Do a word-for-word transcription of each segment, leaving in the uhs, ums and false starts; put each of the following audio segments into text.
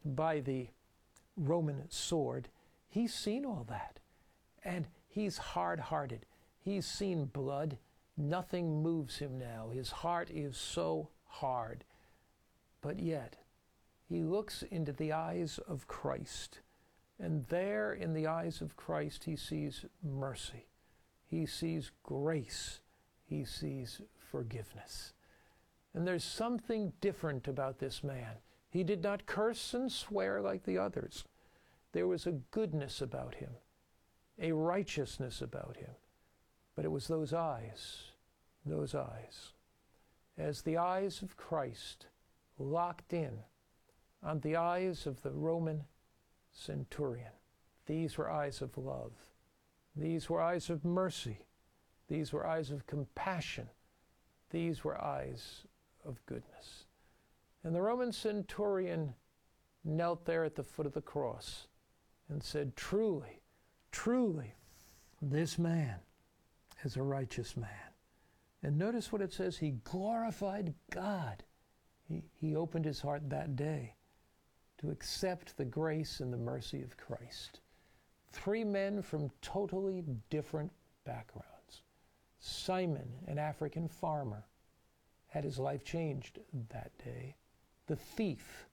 by the Roman sword. He's seen all that. And he's hard-hearted. He's seen blood. Nothing moves him now. His heart is so hard. But yet, he looks into the eyes of Christ. And there in the eyes of Christ, he sees mercy. He sees grace. He sees forgiveness. And there's something different about this man. He did not curse and swear like the others. There was a goodness about him, a righteousness about him. But it was those eyes, those eyes. As the eyes of Christ locked in on the eyes of the Roman centurion, these were eyes of love. These were eyes of mercy. These were eyes of compassion. These were eyes of goodness. And the Roman centurion knelt there at the foot of the cross and said, truly, truly, this man is a righteous man. And notice what it says, he glorified God. He, he opened his heart that day to accept the grace and the mercy of Christ. Three men from totally different backgrounds. Simon, an African farmer, had his life changed that day. The thief,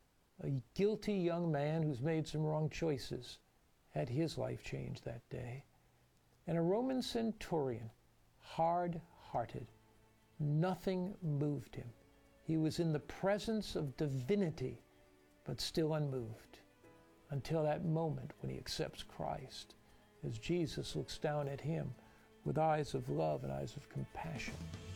a guilty young man who's made some wrong choices, had his life changed that day. And a Roman centurion, hard-hearted, nothing moved him. He was in the presence of divinity, but still unmoved, until that moment when he accepts Christ, as Jesus looks down at him with eyes of love and eyes of compassion.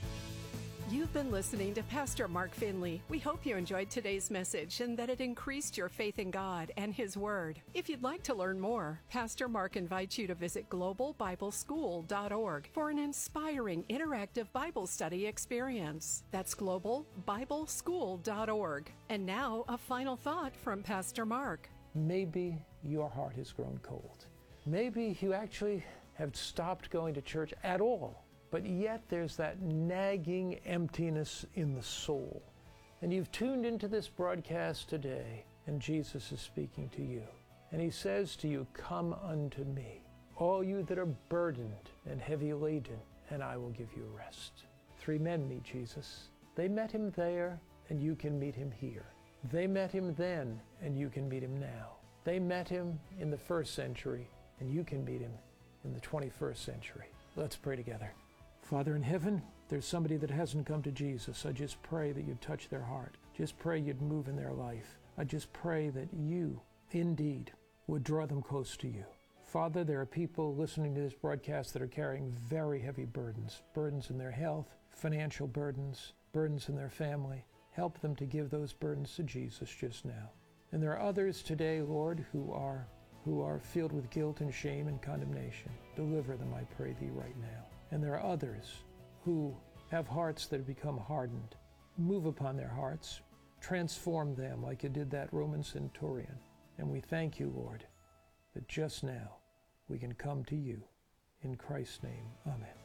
You've been listening to Pastor Mark Finley. We hope you enjoyed today's message and that it increased your faith in God and His Word. If you'd like to learn more, Pastor Mark invites you to visit global bible school dot org for an inspiring interactive Bible study experience. That's global bible school dot org. And now, a final thought from Pastor Mark. Maybe your heart has grown cold. Maybe you actually have stopped going to church at all. But yet there's that nagging emptiness in the soul. And you've tuned into this broadcast today, and Jesus is speaking to you. And he says to you, come unto me, all you that are burdened and heavy laden, and I will give you rest. Three men meet Jesus. They met him there, and you can meet him here. They met him then, and you can meet him now. They met him in the first century, and you can meet him in the twenty-first century. Let's pray together. Father in heaven, there's somebody that hasn't come to Jesus. I just pray that you'd touch their heart. Just pray you'd move in their life. I just pray that you, indeed, would draw them close to you. Father, there are people listening to this broadcast that are carrying very heavy burdens, burdens in their health, financial burdens, burdens in their family. Help them to give those burdens to Jesus just now. And there are others today, Lord, who are, who are filled with guilt and shame and condemnation. Deliver them, I pray thee, right now. And there are others who have hearts that have become hardened. Move upon their hearts, transform them like you did that Roman centurion. And we thank you, Lord, that just now we can come to you. In Christ's name, amen.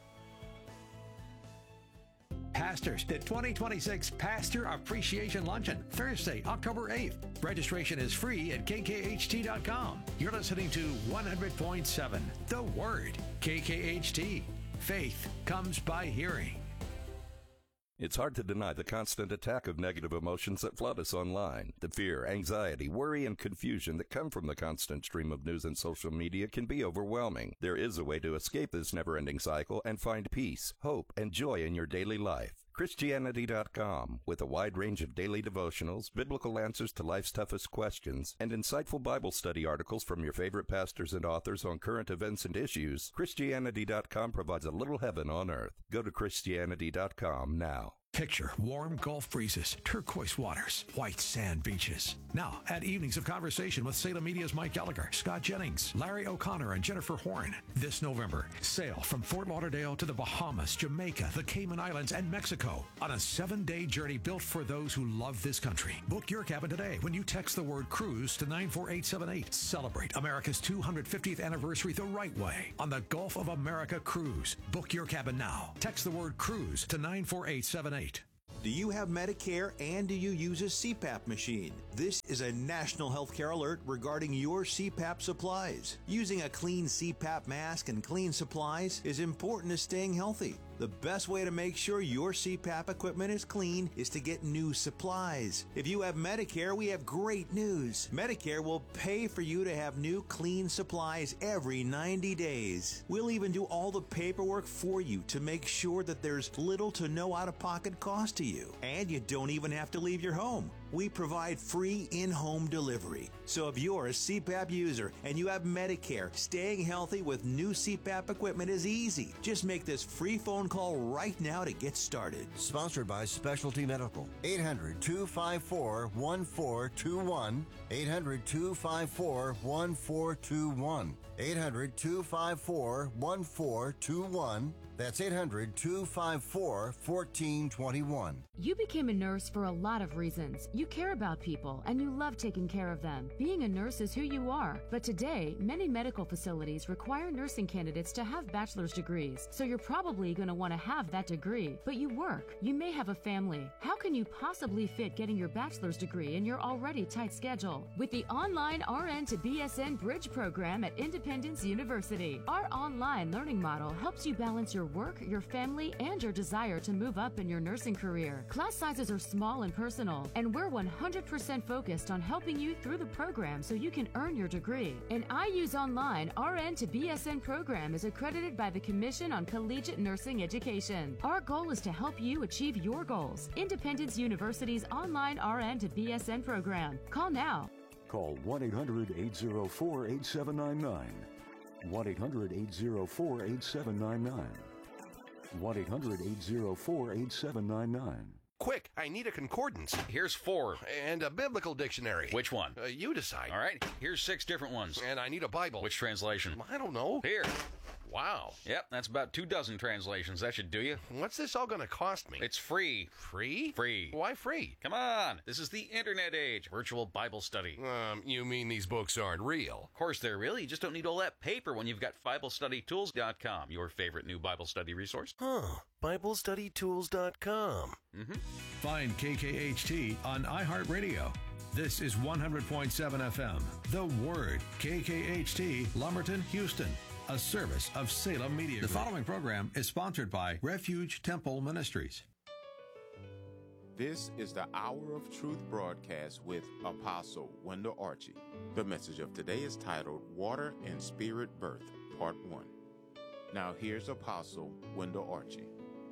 Pastors, the twenty twenty-six Pastor Appreciation Luncheon, Thursday, October eighth. Registration is free at K K H T dot com. You're listening to one hundred point seven, The Word, K K H T. Faith comes by hearing. It's hard to deny the constant attack of negative emotions that flood us online. The fear, anxiety, worry, and confusion that come from the constant stream of news and social media can be overwhelming. There is a way to escape this never-ending cycle and find peace, hope, and joy in your daily life. Christianity dot com, with a wide range of daily devotionals, biblical answers to life's toughest questions, and insightful Bible study articles from your favorite pastors and authors on current events and issues, Christianity dot com provides a little heaven on earth. Go to Christianity dot com now. Picture warm Gulf breezes, turquoise waters, white sand beaches. Now, at Evenings of Conversation with Salem Media's Mike Gallagher, Scott Jennings, Larry O'Connor, and Jennifer Horn. This November, sail from Fort Lauderdale to the Bahamas, Jamaica, the Cayman Islands, and Mexico on a seven-day journey built for those who love this country. Book your cabin today when you text the word cruise to nine four eight seven eight. Celebrate America's two hundred fiftieth anniversary the right way on the Gulf of America Cruise. Book your cabin now. Text the word cruise to nine four eight seven eight. Do you have Medicare and do you use a C PAP machine? This is a national healthcare alert regarding your C PAP supplies. Using a clean C PAP mask and clean supplies is important to staying healthy. The best way to make sure your C PAP equipment is clean is to get new supplies. If you have Medicare, we have great news. Medicare will pay for you to have new clean supplies every ninety days. We'll even do all the paperwork for you to make sure that there's little to no out-of-pocket cost to you. And you don't even have to leave your home. We provide free in-home delivery. So if you're a C PAP user and you have Medicare, staying healthy with new C PAP equipment is easy. Just make this free phone call right now to get started. Sponsored by Specialty Medical. eight hundred, two five four, one four two one. eight hundred, two five four, one four two one. eight hundred, two five four, one four two one. That's eight hundred, two five four, one four two one. You became a nurse for a lot of reasons. You care about people and you love taking care of them. Being a nurse is who you are. But today, many medical facilities require nursing candidates to have bachelor's degrees. So you're probably going to want to have that degree. But you work. You may have a family. How can you possibly fit getting your bachelor's degree in your already tight schedule? With the online R N to B S N Bridge program at Independence University, our online learning model helps you balance your work, your family, and your desire to move up in your nursing career. Class sizes are small and personal, and we're one hundred percent focused on helping you through the program so you can earn your degree. An I U's Online R N to B S N program is accredited by the Commission on Collegiate Nursing Education. Our goal is to help you achieve your goals. Independence University's online R N to B S N program. Call now. Call one eight hundred, eight oh four, eight seven nine nine. one eight hundred, eight oh four, eight seven nine nine. one eight hundred, eight oh four, eight seven nine nine. Quick, I need a concordance. Here's four. And a biblical dictionary. Which one? Uh, you decide. All right, here's six different ones. And I need a Bible. Which translation? I don't know. Here. Wow. Yep, that's about two dozen translations. That should do you. What's this all going to cost me? It's free. Free? Free. Why free? Come on. This is the internet age. Virtual Bible study. Um, you mean these books aren't real? Of course they're real. You just don't need all that paper when you've got Bible Study Tools dot com, your favorite new Bible study resource. Huh. Bible Study Tools dot com. Mm-hmm. Find K K H T on iHeartRadio. This is one hundred point seven F M. The Word. K K H T, Lumberton, Houston. A service of Salem Media Group. The following program is sponsored by Refuge Temple Ministries. This is the Hour of Truth broadcast with Apostle Wendell Archie. The message of today is titled Water and Spirit Birth, Part one. Now here's Apostle Wendell Archie.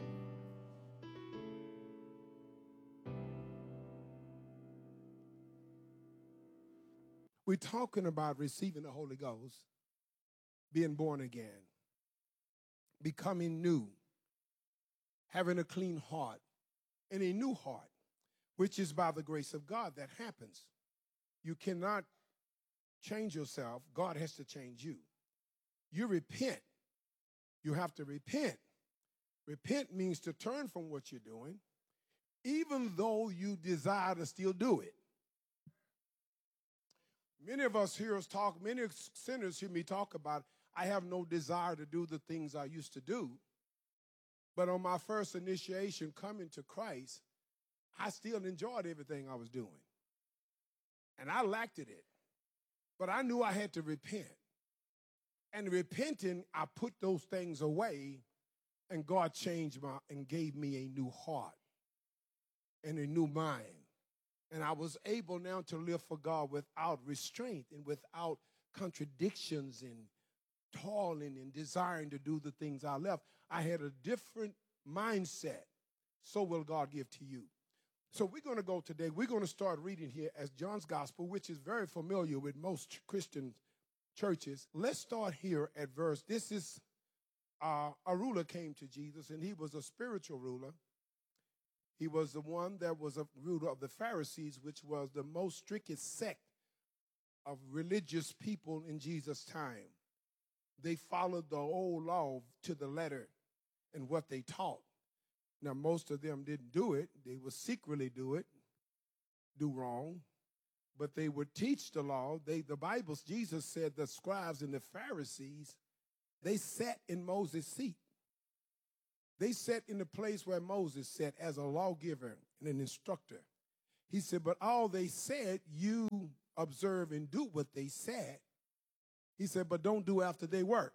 We're talking about receiving the Holy Ghost, being born again, becoming new, having a clean heart, and a new heart, which is by the grace of God that happens. You cannot change yourself. God has to change you. You repent. You have to repent. Repent means to turn from what you're doing, even though you desire to still do it. Many of us hear us talk, many sinners hear me talk about, I have no desire to do the things I used to do. But on my first initiation coming to Christ, I still enjoyed everything I was doing. And I lacked it. But I knew I had to repent. And repenting, I put those things away, and God changed my and gave me a new heart and a new mind. And I was able now to live for God without restraint and without contradictions and toiling and desiring to do the things I left. I had a different mindset. So will God give to you. So we're going to go today. We're going to start reading here as John's Gospel, which is very familiar with most Christian churches. Let's start here at verse. This is uh, a ruler came to Jesus, and he was a spiritual ruler. He was the one that was a ruler of the Pharisees, which was the most strictest sect of religious people in Jesus' time. They followed the old law to the letter and what they taught. Now, most of them didn't do it. They would secretly do it, do wrong, but they would teach the law. They, the Bible, Jesus said the scribes and the Pharisees, they sat in Moses' seat. They sat in the place where Moses sat as a lawgiver and an instructor. He said, but all they said, you observe and do what they said. He said, but don't do after their works.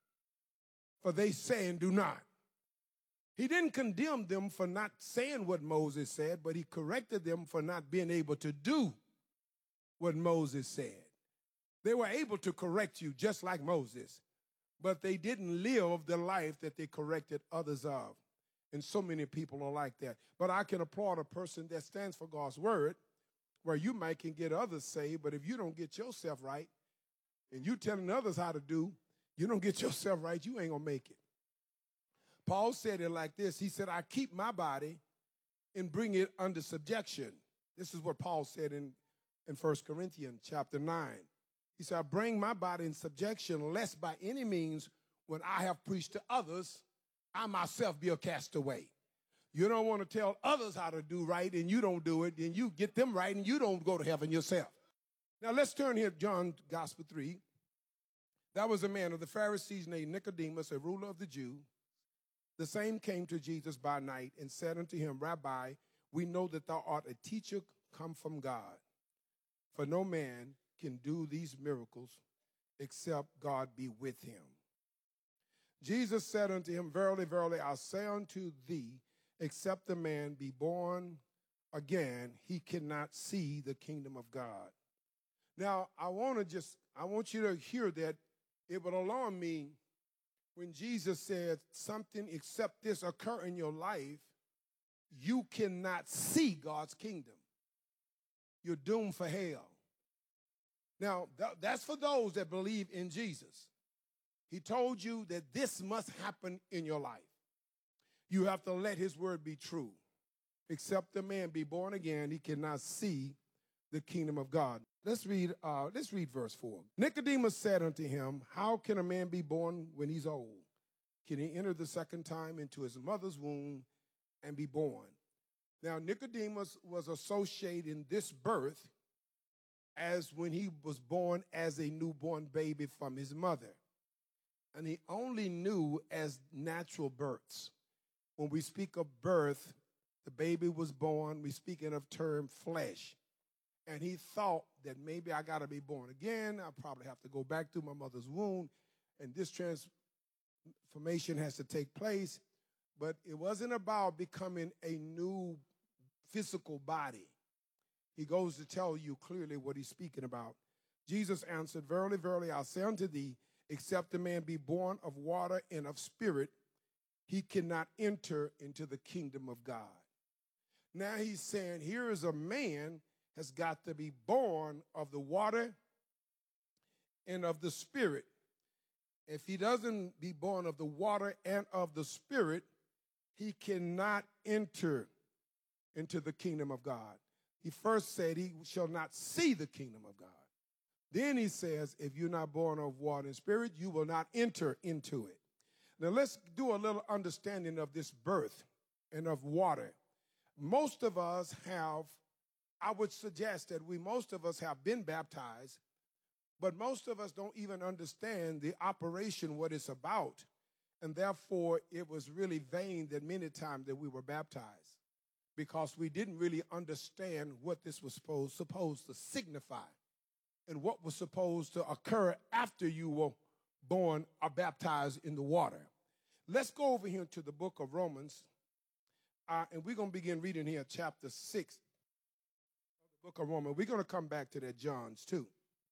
For they say and do not. He didn't condemn them for not saying what Moses said, but he corrected them for not being able to do what Moses said. They were able to correct you just like Moses, but they didn't live the life that they corrected others of. And so many people are like that. But I can applaud a person that stands for God's word, where you might can get others saved, but if you don't get yourself right, and you telling others how to do, you don't get yourself right, you ain't going to make it. Paul said it like this. He said, I keep my body and bring it under subjection. This is what Paul said in, in First Corinthians chapter nine. He said, I bring my body in subjection, lest by any means, when I have preached to others, I myself be a castaway. You don't want to tell others how to do right, and you don't do it, and you get them right, and you don't go to heaven yourself. Now, let's turn here to John Gospel three. That was a man of the Pharisees named Nicodemus, a ruler of the Jews. The same came to Jesus by night and said unto him, Rabbi, we know that thou art a teacher come from God. For no man can do these miracles except God be with him. Jesus said unto him, Verily, verily, I say unto thee, except a man be born again, he cannot see the kingdom of God. Now, I want to just, I want you to hear that. It would alarm me when Jesus said something except this occur in your life, you cannot see God's kingdom. You're doomed for hell. Now, th- that's for those that believe in Jesus. He told you that this must happen in your life. You have to let his word be true. Except a man be born again, he cannot see the kingdom of God. Let's read, uh, let's read verse four. Nicodemus said unto him, how can a man be born when he's old? Can he enter the second time into his mother's womb and be born? Now, Nicodemus was associating this birth as when he was born as a newborn baby from his mother. And he only knew as natural births. When we speak of birth, the baby was born, we're speaking of term flesh. And he thought that maybe I got to be born again. I probably have to go back to my mother's womb. And this transformation has to take place. But it wasn't about becoming a new physical body. He goes to tell you clearly what he's speaking about. Jesus answered, Verily, verily, I say unto thee, except a man be born of water and of spirit, he cannot enter into the kingdom of God. Now he's saying, here is a man has got to be born of the water and of the spirit. If he doesn't be born of the water and of the spirit, he cannot enter into the kingdom of God. He first said he shall not see the kingdom of God. Then he says, if you're not born of water and spirit, you will not enter into it. Now let's do a little understanding of this birth and of water. Most of us have, I would suggest that we, most of us have been baptized, but most of us don't even understand the operation, what it's about. And therefore, it was really vain that many times that we were baptized because we didn't really understand what this was supposed, supposed to signify and what was supposed to occur after you were born or baptized in the water. Let's go over here to the book of Romans, uh, and we're going to begin reading here chapter six of the book of Romans. We're going to come back to that John's too.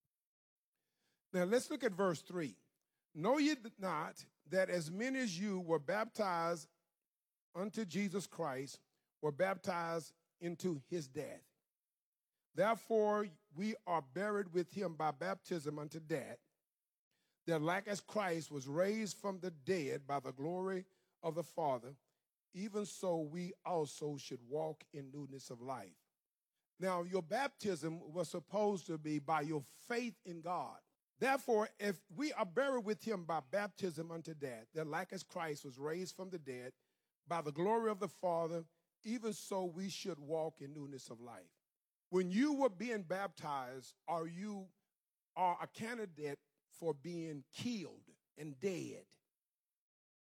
Now, let's look at verse three. Know ye not that as many as you were baptized unto Jesus Christ were baptized into his death? Therefore, we are buried with him by baptism unto death, that like as Christ was raised from the dead by the glory of the Father, even so we also should walk in newness of life. Now, your baptism was supposed to be by your faith in God. Therefore, if we are buried with him by baptism unto death, that like as Christ was raised from the dead by the glory of the Father, even so we should walk in newness of life. When you were being baptized, are you are a candidate for being killed and dead.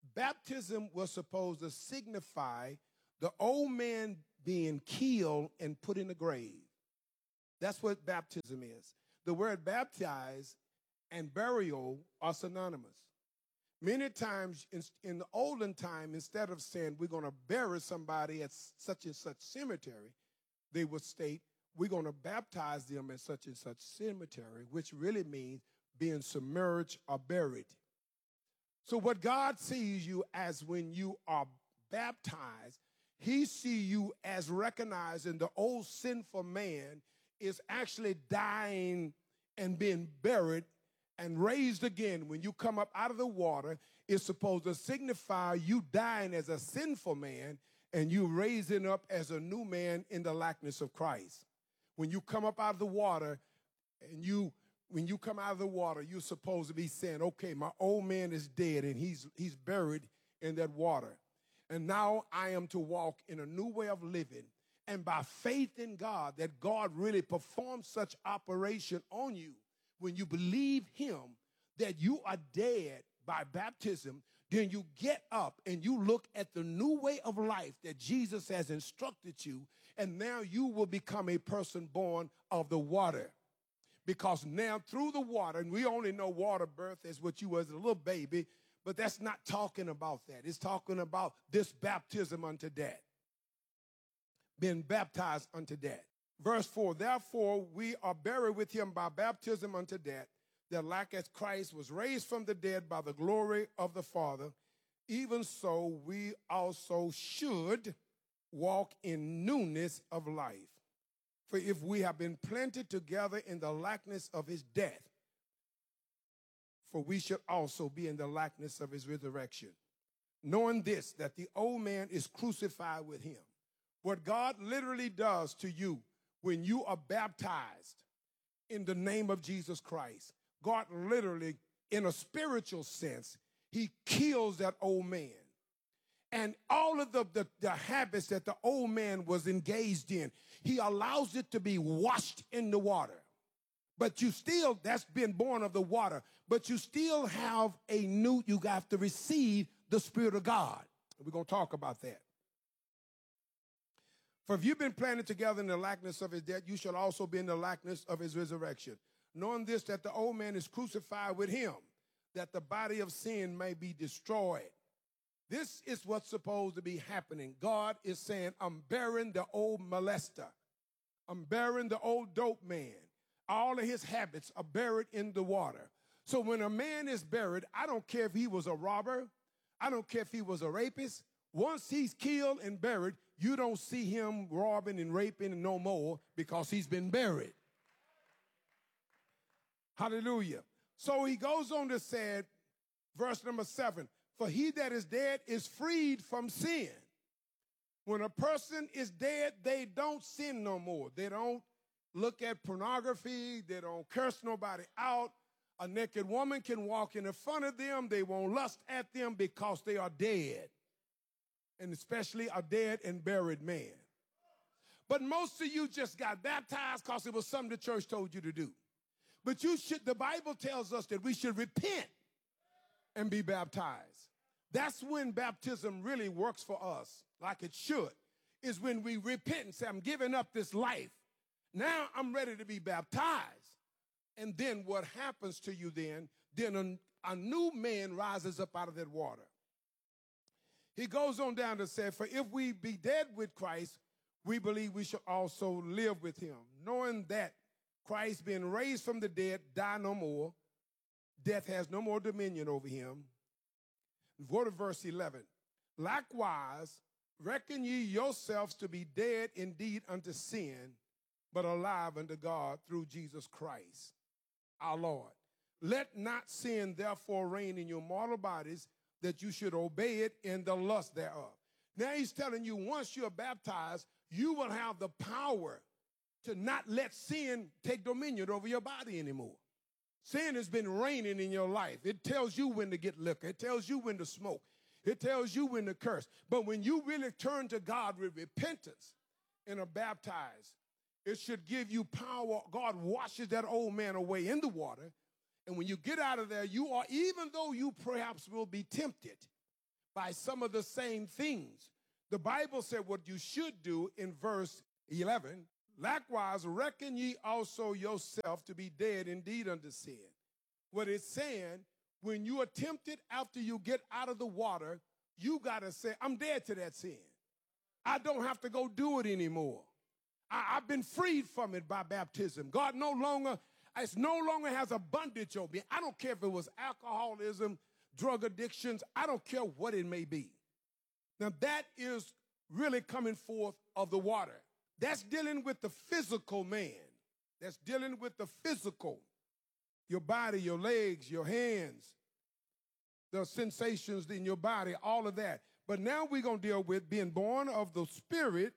baptism was supposed to signify the old man being killed and put in the grave. That's what baptism is. The word baptize and burial are synonymous. Many times in, in the olden time, instead of saying we're going to bury somebody at such and such cemetery, they would state we're going to baptize them at such and such cemetery, which really means being submerged or buried. So what God sees you as when you are baptized, he sees you as recognizing the old sinful man is actually dying and being buried and raised again. When you come up out of the water, it's supposed to signify you dying as a sinful man and you raising up as a new man in the likeness of Christ. When you come up out of the water and you when you come out of the water, you're supposed to be saying, okay, my old man is dead and he's he's buried in that water. And now I am to walk in a new way of living. And by faith in God, that God really performs such operation on you, when you believe him, that you are dead by baptism, then you get up and you look at the new way of life that Jesus has instructed you, and now you will become a person born of the water. Because now through the water, and we only know water birth as what you was as a little baby, but that's not talking about that. It's talking about this baptism unto death. Being baptized unto death. Verse four, therefore we are buried with him by baptism unto death, that like as Christ was raised from the dead by the glory of the Father, even so we also should walk in newness of life. For if we have been planted together in the likeness of his death, for we should also be in the likeness of his resurrection. Knowing this, that the old man is crucified with him. What God literally does to you when you are baptized in the name of Jesus Christ, God literally, in a spiritual sense, he kills that old man. And all of the, the, the habits that the old man was engaged in, he allows it to be washed in the water. But you still, that's been born of the water, but you still have a new, you have to receive the Spirit of God. We're going to talk about that. For if you've been planted together in the likeness of his death, you shall also be in the likeness of his resurrection. Knowing this, that the old man is crucified with him, that the body of sin may be destroyed. This is what's supposed to be happening. God is saying, I'm burying the old molester. I'm burying the old dope man. All of his habits are buried in the water. So when a man is buried, I don't care if he was a robber. I don't care if he was a rapist. Once he's killed and buried, you don't see him robbing and raping no more because he's been buried. Hallelujah. So he goes on to say, verse number seven, for he that is dead is freed from sin. When a person is dead, they don't sin no more. They don't look at pornography. They don't curse nobody out. A naked woman can walk in front of them. They won't lust at them because they are dead. And especially a dead and buried man. But most of you just got baptized because it was something the church told you to do. But you should, the Bible tells us that we should repent and be baptized. That's when baptism really works for us like it should, is when we repent and say, I'm giving up this life. Now I'm ready to be baptized. And then what happens to you then, then a, a new man rises up out of that water. He goes on down to say, for if we be dead with Christ, we believe we shall also live with him, knowing that Christ being raised from the dead, die no more. Death has no more dominion over him. Go to verse eleven. Likewise, reckon ye yourselves to be dead indeed unto sin, but alive unto God through Jesus Christ, our Lord. Let not sin therefore reign in your mortal bodies, that you should obey it in the lust thereof. Now he's telling you, once you're baptized, you will have the power to not let sin take dominion over your body anymore. Sin has been reigning in your life. It tells you when to get liquor. It tells you when to smoke. It tells you when to curse. But when you really turn to God with repentance and are baptized, it should give you power. God washes that old man away in the water. And when you get out of there, you are, even though you perhaps will be tempted, by some of the same things. The Bible said what you should do in verse eleven, likewise reckon ye also yourself to be dead indeed unto sin. What it's saying, when you attempt it after you get out of the water, you got to say, I'm dead to that sin. I don't have to go do it anymore. I, I've been freed from it by baptism. God no longer, it's no longer has a bondage over me. I don't care if it was alcoholism, drug addictions. I don't care what it may be. Now that is really coming forth of the water. That's dealing with the physical man. That's dealing with the physical. Your body, your legs, your hands, the sensations in your body, all of that. But now we're going to deal with being born of the Spirit,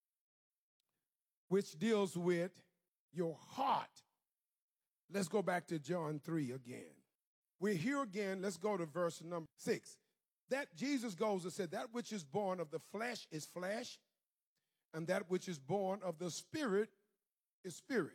which deals with your heart. Let's go back to John three again. We're here again. Let's go to verse number six. That Jesus goes and said, that which is born of the flesh is flesh, and that which is born of the Spirit is spirit.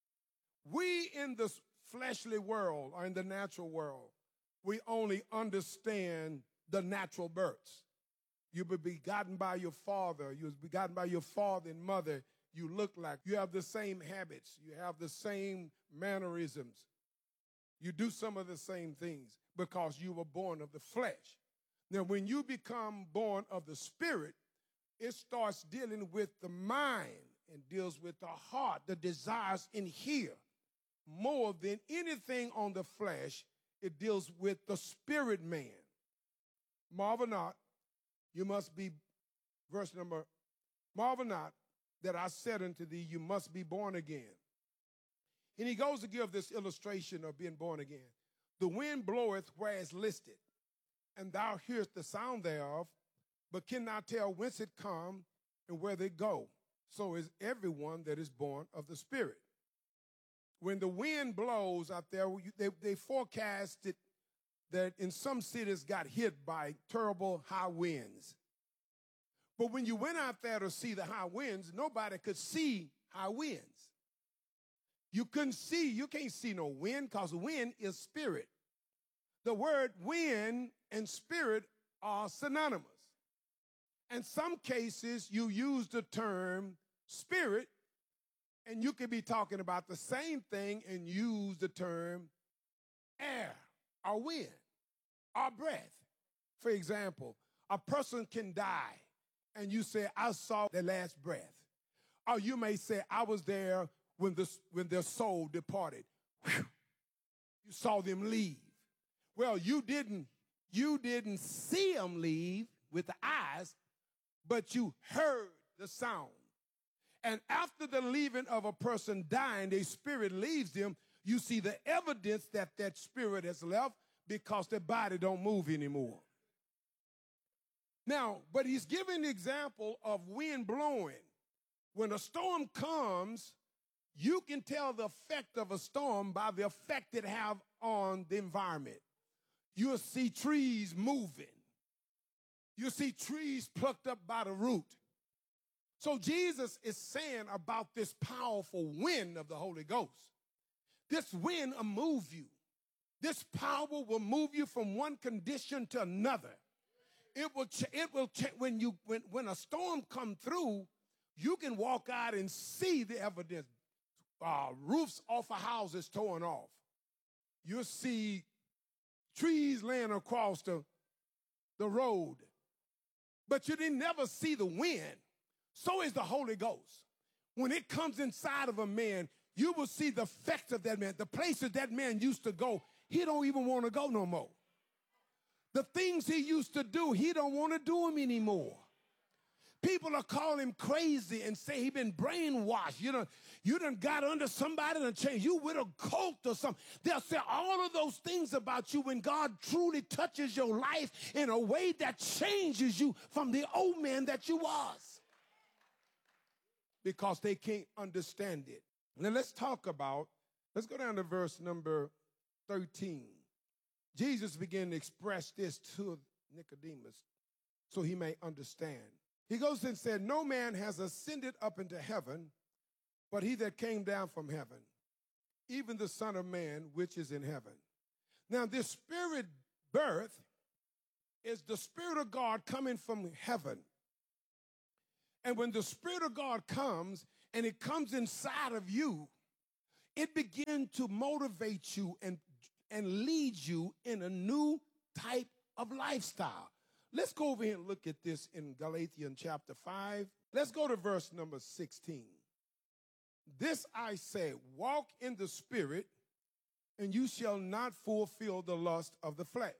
We in the fleshly world, or in the natural world, we only understand the natural births. You were begotten by your father. You was begotten by your father and mother. You look like. You have the same habits. You have the same mannerisms. You do some of the same things because you were born of the flesh. Now, when you become born of the Spirit, it starts dealing with the mind and deals with the heart, the desires in here. More than anything on the flesh, it deals with the spirit man. Marvel not, you must be, verse number, marvel not that I said unto thee, you must be born again. And he goes to give this illustration of being born again. The wind bloweth where it's listed, and thou hearest the sound thereof, but cannot tell whence it come and where they go. So is everyone that is born of the Spirit. When the wind blows out there, they, they forecasted that in some cities got hit by terrible high winds. But when you went out there to see the high winds, nobody could see high winds. You couldn't see, you can't see no wind because wind is spirit. The word wind and spirit are synonymous. In some cases, you use the term spirit, and you could be talking about the same thing and use the term air or wind or breath. For example, a person can die and you say, I saw their last breath. Or you may say, I was there when, the, when their soul departed. Whew. You saw them leave. Well, you didn't, you didn't see them leave with the eyes, but you heard the sound. And after the leaving of a person dying, their spirit leaves them, you see the evidence that that spirit has left because their body don't move anymore. Now, but he's giving the example of wind blowing. When a storm comes, you can tell the effect of a storm by the effect it have on the environment. You'll see trees moving. You'll see trees plucked up by the root. So Jesus is saying about this powerful wind of the Holy Ghost. This wind will move you. This power will move you from one condition to another. It will, ch- it will ch- when you when, when a storm come through, you can walk out and see the evidence. Uh, roofs off of houses torn off. You'll see trees laying across the, the road. But you didn't never see the wind. So is the Holy Ghost. When it comes inside of a man, you will see the effects of that man. The places that man used to go, he don't even want to go no more. The things he used to do, he don't want to do them anymore. People are calling him crazy and say he been brainwashed. You know, you done got under somebody and changed. You with a cult or something. They'll say all of those things about you when God truly touches your life in a way that changes you from the old man that you was. Because they can't understand it. Now let's talk about, let's go down to verse number thirteen. Jesus began to express this to Nicodemus so he may understand. He goes and said, no man has ascended up into heaven, but he that came down from heaven, even the Son of Man, which is in heaven. Now this spirit birth is the Spirit of God coming from heaven. And when the Spirit of God comes and it comes inside of you, it begins to motivate you and, and lead you in a new type of lifestyle. Let's go over here and look at this in Galatians chapter five. Let's go to verse number sixteen. This I say, walk in the Spirit, and you shall not fulfill the lust of the flesh.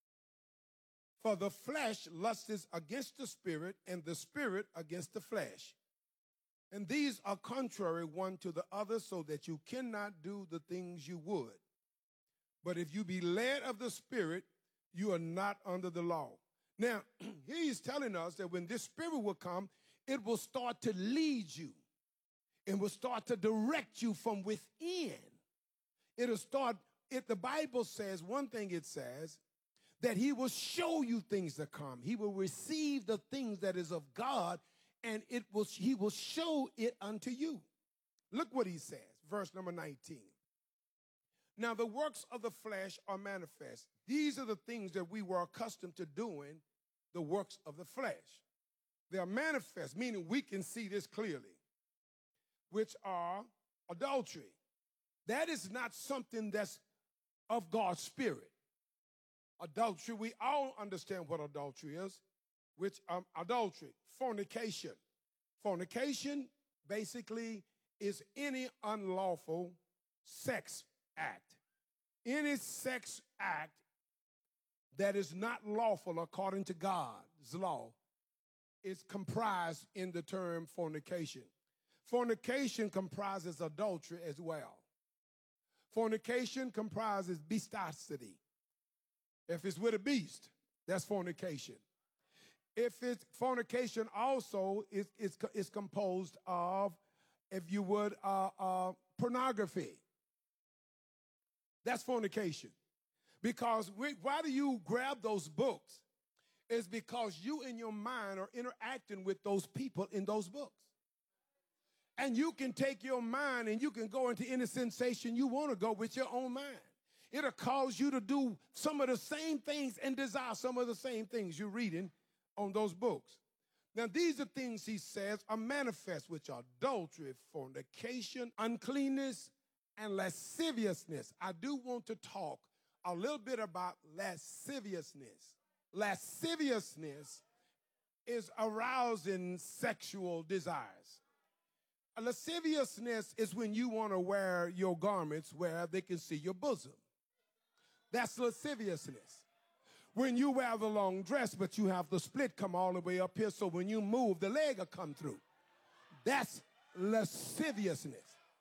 For the flesh lusteth against the Spirit, and the Spirit against the flesh. And these are contrary one to the other, so that you cannot do the things you would. But if you be led of the Spirit, you are not under the law. Now, he's telling us that when this Spirit will come, it will start to lead you and will start to direct you from within. It'll start, if the Bible says, one thing it says, that he will show you things to come. He will receive the things that is of God, and it will, he will show it unto you. Look what he says, verse number nineteen. Now the works of the flesh are manifest. These are the things that we were accustomed to doing, the works of the flesh. They are manifest, meaning we can see this clearly, which are adultery. That is not something that's of God's Spirit. Adultery, we all understand what adultery is, which um, adultery, fornication. Fornication basically is any unlawful sex act. Any sex act that is not lawful according to God's law is comprised in the term fornication. Fornication comprises adultery as well. Fornication comprises bestiality. If it's with a beast, that's fornication. If it's fornication also is, is, is composed of, if you would, uh, uh, pornography. That's fornication. Because we, why do you grab those books? It's because you in your mind are interacting with those people in those books. And you can take your mind and you can go into any sensation you want to go with your own mind. It'll cause you to do some of the same things and desire some of the same things you're reading on those books. Now, these are things, he says, are manifest, which are adultery, fornication, uncleanness, and lasciviousness. I do want to talk a little bit about lasciviousness. Lasciviousness is arousing sexual desires. A lasciviousness is when you want to wear your garments where they can see your bosom. That's lasciviousness. When you wear the long dress, but you have the split come all the way up here, so when you move, the leg will come through. That's lasciviousness.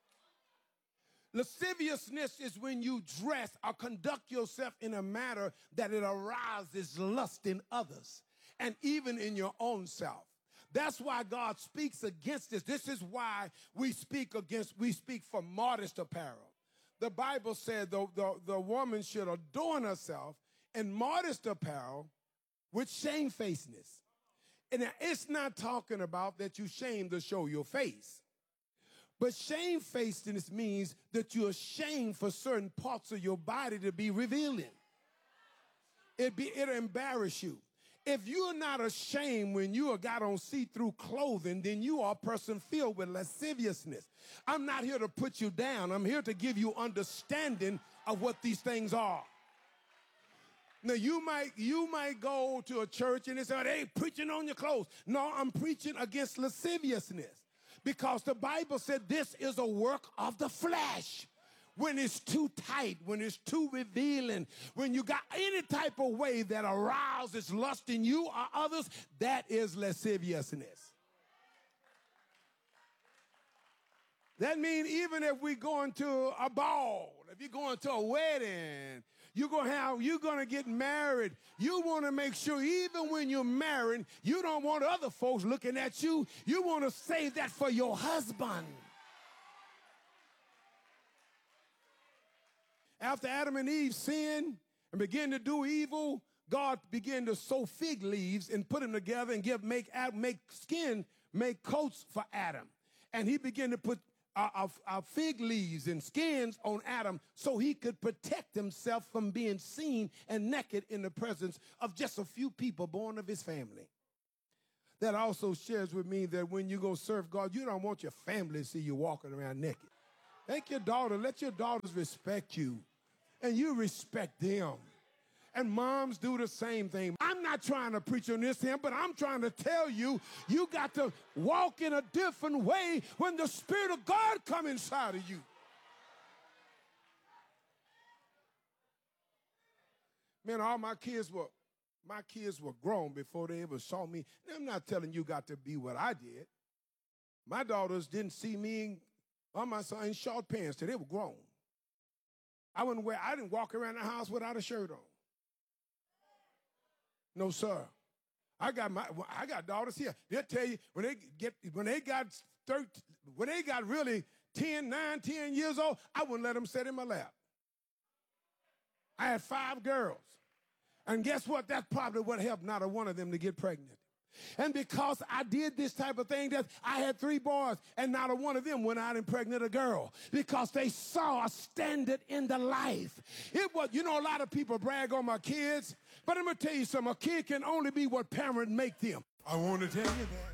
Lasciviousness is when you dress or conduct yourself in a manner that it arouses lust in others and even in your own self. That's why God speaks against this. This is why we speak against, we speak for modest apparel. The Bible said the, the, the woman should adorn herself in modest apparel with shamefacedness. And it's not talking about that you shame to show your face. But shamefacedness means that you're ashamed for certain parts of your body to be revealing. It be, it'll embarrass you. If you're not ashamed when you are got on see-through clothing, then you are a person filled with lasciviousness. I'm not here to put you down. I'm here to give you understanding of what these things are. Now, you might, you might go to a church and they say, they ain't preaching on your clothes. No, I'm preaching against lasciviousness because the Bible said this is a work of the flesh. When it's too tight, when it's too revealing, when you got any type of way that arouses lust in you or others, that is lasciviousness. That means even if we go into a ball, if you're going to a wedding, you're gonna have, you're gonna get married. You want to make sure even when you're married, you don't want other folks looking at you. You want to save that for your husband. After Adam and Eve sinned and began to do evil, God began to sow fig leaves and put them together and give make make skin, make coats for Adam. And he began to put uh, of, of fig leaves and skins on Adam so he could protect himself from being seen and naked in the presence of just a few people born of his family. That also shares with me that when you go serve God, you don't want your family to see you walking around naked. Thank your daughter. Let your daughters respect you, and you respect them. And moms do the same thing. I'm not trying to preach on this here, but I'm trying to tell you, you got to walk in a different way when the Spirit of God comes inside of you. Man, all my kids were, my kids were grown before they ever saw me. And I'm not telling you got to be what I did. My daughters didn't see me on my son in short pants till they were grown. I wouldn't wear, I didn't walk around the house without a shirt on. No, sir. I got my, I got daughters here. They'll tell you when they get, when they got thirteen, when they got really ten, nine, ten years old, I wouldn't let them sit in my lap. I had five girls. And guess what? That's probably what helped not a one of them to get pregnant. And because I did this type of thing, that I had three boys, and not a one of them went out and pregnant a girl because they saw a standard in the life. It was, you know, a lot of people brag on my kids, but I'm going to tell you something. A kid can only be what parents make them. I want to tell you that.